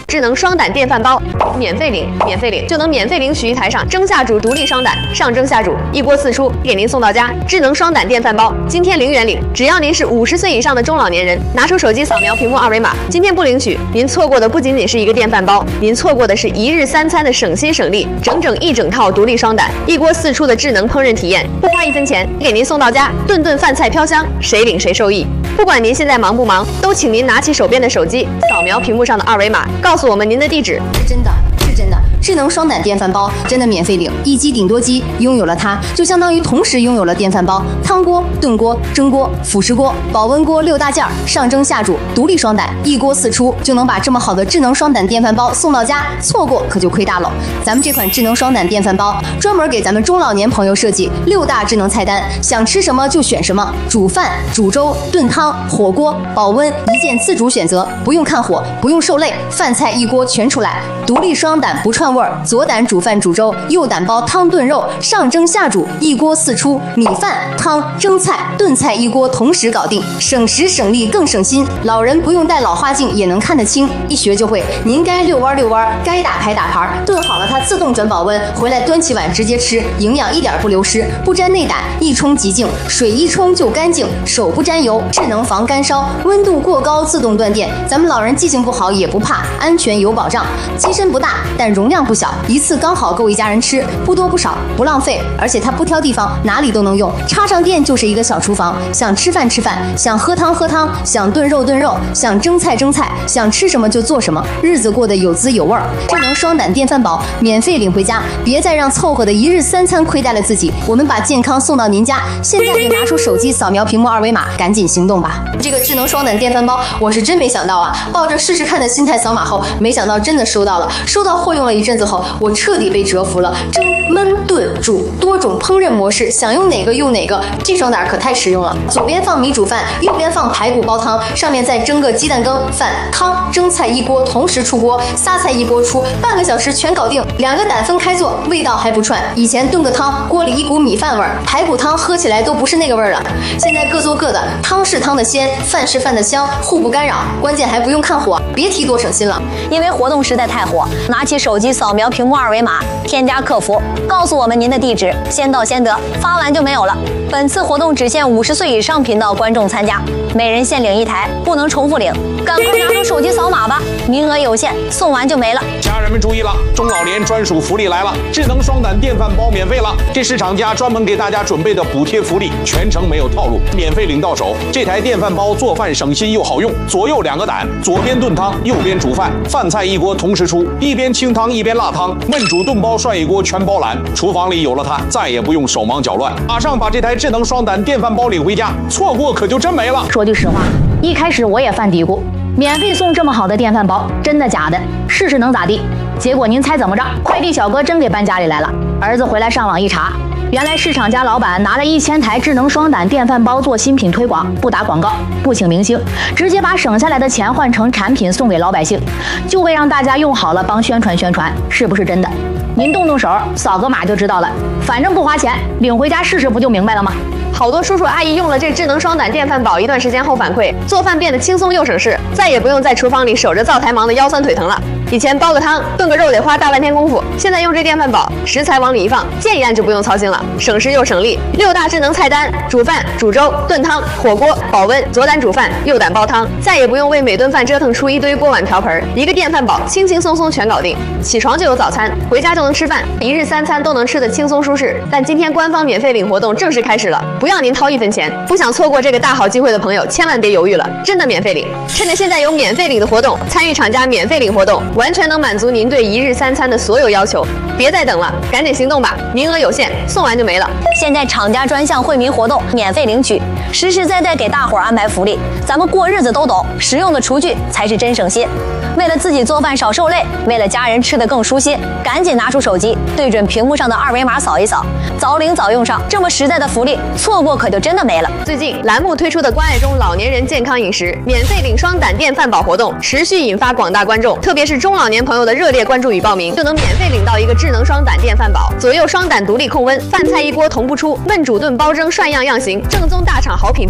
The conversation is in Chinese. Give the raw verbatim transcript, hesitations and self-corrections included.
智能双胆电饭煲，免费领，免费领就能免费领取一台上蒸下煮独立双胆，上蒸下煮一锅四出，给您送到家。智能双胆电饭煲，今天零元领，只要您是五十岁以上的中老年人，拿出手机扫描屏幕二维码，今天不领取，您错过的不仅仅是一个电饭煲，您错过的是一日三餐的省心省力，整整一整套独立双胆，一锅四出的智能烹饪体验，不花一分钱，给您送到家，顿顿饭菜飘香，谁领谁受益。不管您现在忙不忙，都请您拿起手边的手机，扫描屏幕上的二维码，告诉我们您的地址。 是真的，是真的。智能双胆电饭煲真的免费领，一机顶多机，拥有了它，就相当于同时拥有了电饭煲、汤锅、炖锅、蒸锅、辅食锅、保温锅六大件，上蒸下煮，独立双胆，一锅四出，就能把这么好的智能双胆电饭煲送到家，错过可就亏大了。咱们这款智能双胆电饭煲专门给咱们中老年朋友设计六大智能菜单，想吃什么就选什么，煮饭、煮粥、炖汤、火锅、保温，一键自主选择，不用看火，不用受累，饭菜一锅全出来。独立双胆不串味儿，左胆煮饭煮粥，右胆煲汤炖肉，上蒸下煮，一锅四出，米饭、汤、蒸菜、炖菜一锅同时搞定，省时省力更省心。老人不用戴老花镜也能看得清，一学就会。您该遛弯遛弯，该打牌打牌，炖好了它自动转保温，回来端起碗直接吃，营养一点不流失，不沾内胆，一冲即净，水一冲就干净，手不沾油，智能防干烧，温度过高自动断电，咱们老人记性不好也不怕，安全有保障。机身不大，但容量不小，一次刚好够一家人吃，不多不少，不浪费，而且它不挑地方，哪里都能用，插上电就是一个小厨房，想吃饭吃饭，想喝汤喝汤，想炖肉炖肉，想蒸菜蒸菜，想吃什么就做什么，日子过得有滋有味儿。智能双胆电饭煲免费领回家，别再让凑合的一日三餐亏待了自己，我们把健康送到您家。现在就拿出手机扫描屏幕二维码，赶紧行动吧！这个智能双胆电饭煲，我是真没想到啊，抱着试试看的心态扫码后，没想到真的收到了。收到货用了一阵子后，我彻底被折服了。蒸、焖、炖、煮多种烹饪模式，想用哪个用哪个，这双胆可太实用了。左边放米煮饭，右边放排骨煲汤，上面再蒸个鸡蛋羹、饭、汤、蒸菜一锅同时出锅，仨菜一锅出，半个小时全搞定。两个胆分开做，味道还不串。以前炖个汤，锅里一股米饭味儿，排骨汤喝起来都不是那个味儿了。现在各做各的，汤是汤的鲜，饭是饭的香，互不干扰，关键还不用看火，别提多省心了。 因为活动实在太火，拿起手机扫描屏幕二维码，添加客服，告诉我们您的地址，先到先得，发完就没有了。本次活动只限五十岁以上频道观众参加，每人限领一台，不能重复领。赶快拿出手机扫码吧，名额有限，送完就没了。 家人们注意了，中老年专属福利来了，智能双胆电饭煲免费了，这是厂家专门给大家准备的补贴福利，全程没有套路，免费领到手。这台电饭煲做饭省心又好用，左右两个胆，左边炖汤，右边煮饭，饭菜一锅同时出，一边清汤一边辣汤，焖煮炖煲涮一锅全包揽。厨房里有了它，再也不用手忙脚乱，马上把这台智能双胆电饭煲领回家，错过可就真没了。 说句实话，一开始我也犯嘀咕，免费送这么好的电饭煲，真的假的？试试能咋地？结果您猜怎么着？快递小哥真给搬家里来了。儿子回来上网一查，原来市场家老板拿了一千台智能双胆电饭煲做新品推广，不打广告，不请明星，直接把省下来的钱换成产品送给老百姓，就为让大家用好了帮宣传宣传，是不是真的？您动动手，扫个码就知道了，反正不花钱，领回家试试不就明白了吗？ 好多叔叔阿姨用了这智能双胆电饭煲一段时间后反馈，做饭变得轻松又省事，再也不用在厨房里守着灶台忙得腰酸腿疼了。以前煲个汤、炖个肉得花大半天功夫，现在用这电饭煲，食材往里一放，键一按就不用操心了，省时又省力。六大智能菜单：煮饭、煮粥、炖汤、火锅、保温，左胆煮饭，右胆煲汤，再也不用为每顿饭折腾出一堆锅碗瓢盆，一个电饭煲轻轻松松全搞定。起床就有早餐，回家就能吃饭，一日三餐都能吃得轻松舒适。但今天官方免费领活动正式开始了，不要您掏一分钱，不想错过这个大好机会的朋友，千万别犹豫了，真的免费领！趁着现在有免费领的活动，参与厂家免费领活动，完全能满足您对一日三餐的所有要求。别再等了，赶紧行动吧，名额有限，送完就没了。 现在厂家专项惠民活动，免费领取，实实在在给大伙儿安排福利。咱们过日子都懂，实用的厨具才是真省心。为了自己做饭少受累，为了家人吃得更舒心，赶紧拿出手机，对准屏幕上的二维码扫一扫，早领早用上。这么实在的福利，错过可就真的没了。 最近栏目推出的关爱中老年人健康饮食免费领双胆电饭煲活动，持续引发广大观众，特别是中老年朋友的热烈关注与报名，就能免费领到一个智能双胆电饭煲，左右双胆独立控温，饭菜一锅同步出，焖煮炖煲蒸涮样样行，正宗大厂好品。